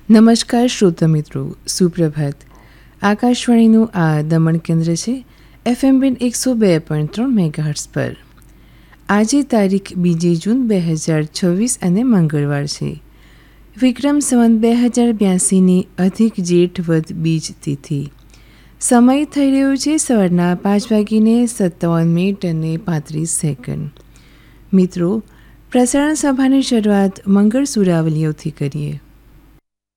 નમસ્કાર શ્રોતા મિત્રો, સુપ્રભાત. આકાશવાણીનું આ દમણ કેન્દ્ર છે FM બેન્ડ 102.3 મેગાહર્ટ્ઝ પર. આજે તારીખ 2 જૂન 2026 અને મંગળવાર છે. વિક્રમ સંવત 2082ની અધિક જેઠ વદ બીજ તિથિ. સમય થઈ રહ્યો છે સવારના 5:57 મિત્રો, પ્રસારણ સભાની શરૂઆત મંગળ સુરાવલીઓથી કરીએ.